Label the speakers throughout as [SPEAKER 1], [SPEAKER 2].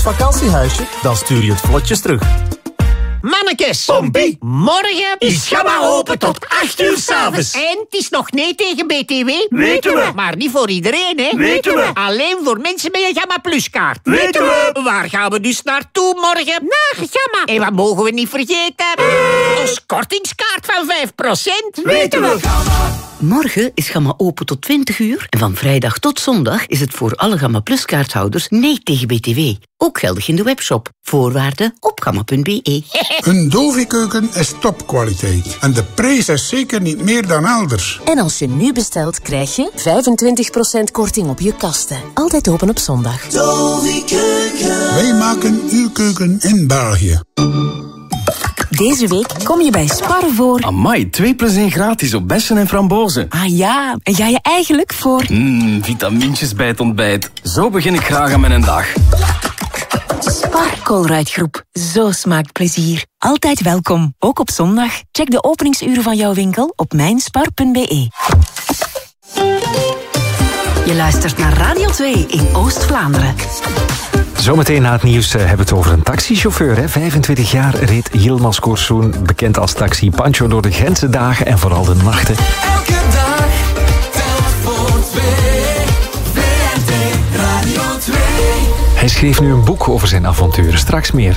[SPEAKER 1] het vakantiehuisje? Dan stuur je het vlotjes terug.
[SPEAKER 2] Mannekes,
[SPEAKER 3] Pompie,
[SPEAKER 2] morgen
[SPEAKER 3] is Gamma open tot 8 uur 's avonds.
[SPEAKER 2] En het is nog nee tegen BTW.
[SPEAKER 3] Weten we.
[SPEAKER 2] Maar niet voor iedereen, hè?
[SPEAKER 3] Weten we.
[SPEAKER 2] Alleen voor mensen met een Gamma Plus kaart.
[SPEAKER 3] Weten we.
[SPEAKER 2] Waar gaan we dus naartoe morgen? Naar Gamma. En wat mogen we niet vergeten? Ons kortingskaart van 5%.
[SPEAKER 3] Weten we.
[SPEAKER 4] Morgen is Gamma open tot 20 uur en van vrijdag tot zondag is het voor alle Gamma Plus kaarthouders nee tegen BTW. Ook geldig in de webshop. Voorwaarden op gamma.be.
[SPEAKER 5] Een Dovi-keuken is topkwaliteit. En de prijs is zeker niet meer dan elders.
[SPEAKER 6] En als je nu bestelt, krijg je 25% korting op je kasten. Altijd open op zondag.
[SPEAKER 5] Dovi-keuken. Wij maken uw keuken in België.
[SPEAKER 6] Deze week kom je bij Spar voor...
[SPEAKER 7] Amai, 2+1 gratis op bessen en frambozen.
[SPEAKER 6] Ah ja, en ga je eigenlijk voor...
[SPEAKER 7] Vitamintjes bij het ontbijt. Zo begin ik graag aan mijn dag.
[SPEAKER 6] Spar Colruyt Groep. Zo smaakt plezier. Altijd welkom, ook op zondag. Check de openingsuren van jouw winkel op mijnspar.be.
[SPEAKER 4] Je luistert naar Radio 2 in Oost-Vlaanderen.
[SPEAKER 8] Zometeen na het nieuws hebben we het over een taxichauffeur. Hè? 25 jaar reed Yilmaz Korsoen, bekend als Taxi Pancho, door de grenzendagen en vooral de nachten.
[SPEAKER 9] Elke dag telt voor twee. VRT Radio 2.
[SPEAKER 8] Hij schreef nu een boek over zijn avonturen. Straks meer.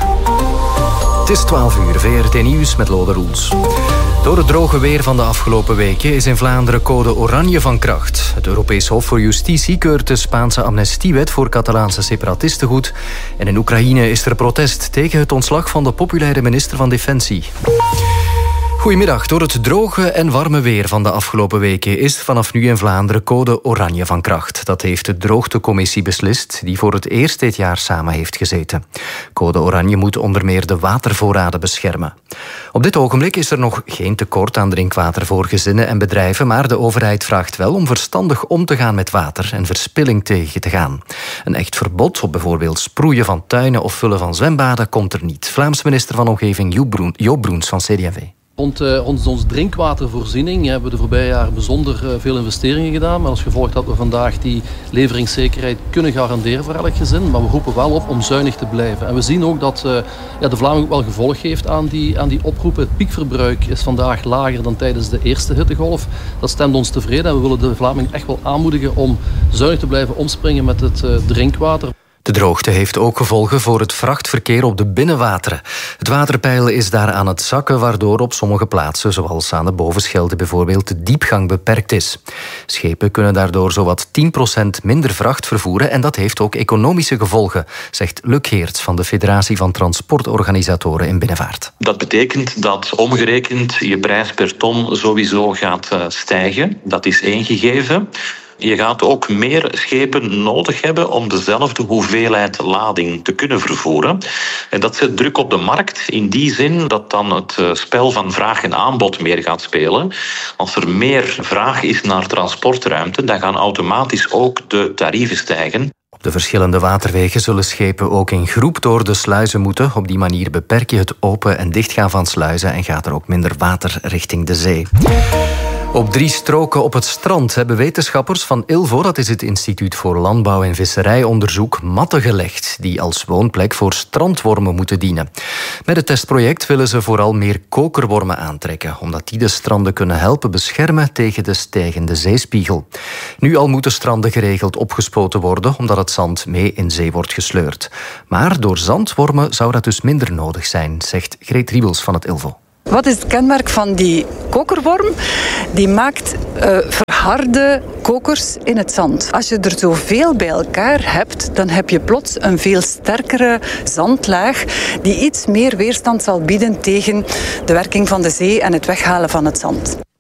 [SPEAKER 10] Het is 12 uur, VRT Nieuws met Lode Roels. Door het droge weer van de afgelopen weken is in Vlaanderen code oranje van kracht. Het Europees Hof voor Justitie keurt de Spaanse amnestiewet voor Catalaanse separatisten goed. En in Oekraïne is er protest tegen het ontslag van de populaire minister van Defensie. Goedemiddag. Door het droge en warme weer van de afgelopen weken is vanaf nu in Vlaanderen code oranje van kracht. Dat heeft de droogtecommissie beslist, die voor het eerst dit jaar samen heeft gezeten. Code oranje moet onder meer de watervoorraden beschermen. Op dit ogenblik is er nog geen tekort aan drinkwater voor gezinnen en bedrijven, maar de overheid vraagt wel om verstandig om te gaan met water en verspilling tegen te gaan. Een echt verbod op bijvoorbeeld sproeien van tuinen of vullen van zwembaden komt er niet. Vlaams minister van Omgeving Joop Broens van CD&V.
[SPEAKER 11] Rond onze drinkwatervoorziening hebben we de voorbije jaren bijzonder veel investeringen gedaan. Maar als gevolg dat we vandaag die leveringszekerheid kunnen garanderen voor elk gezin. Maar we roepen wel op om zuinig te blijven. En we zien ook dat de Vlaming ook wel gevolg heeft aan die oproepen. Het piekverbruik is vandaag lager dan tijdens de eerste hittegolf. Dat stemt ons tevreden en we willen de Vlaming echt wel aanmoedigen om zuinig te blijven omspringen met het drinkwater.
[SPEAKER 10] De droogte heeft ook gevolgen voor het vrachtverkeer op de binnenwateren. Het waterpeil is daar aan het zakken, waardoor op sommige plaatsen, zoals aan de Bovenschelde bijvoorbeeld, de diepgang beperkt is. Schepen kunnen daardoor zowat 10% minder vracht vervoeren en dat heeft ook economische gevolgen, zegt Luc Geerts van de Federatie van Transportorganisatoren in Binnenvaart.
[SPEAKER 12] Dat betekent dat omgerekend je prijs per ton sowieso gaat stijgen. Dat is één gegeven. Je gaat ook meer schepen nodig hebben om dezelfde hoeveelheid lading te kunnen vervoeren. En dat zet druk op de markt in die zin dat dan het spel van vraag en aanbod meer gaat spelen. Als er meer vraag is naar transportruimte, dan gaan automatisch ook de tarieven stijgen.
[SPEAKER 10] Op de verschillende waterwegen zullen schepen ook in groep door de sluizen moeten. Op die manier beperk je het open en dichtgaan van sluizen en gaat er ook minder water richting de zee. Op 3 stroken op het strand hebben wetenschappers van ILVO, dat is het Instituut voor Landbouw en Visserijonderzoek, matten gelegd die als woonplek voor strandwormen moeten dienen. Met het testproject willen ze vooral meer kokerwormen aantrekken, omdat die de stranden kunnen helpen beschermen tegen de stijgende zeespiegel. Nu al moeten stranden geregeld opgespoten worden, omdat het zand mee in zee wordt gesleurd. Maar door zandwormen zou dat dus minder nodig zijn, zegt Greet Riebels van het ILVO.
[SPEAKER 13] Wat is het kenmerk van die kokerworm? Die maakt verharde kokers in het zand. Als je er zoveel bij elkaar hebt, dan heb je plots een veel sterkere zandlaag die iets meer weerstand zal bieden tegen de werking van de zee en het weghalen van het zand.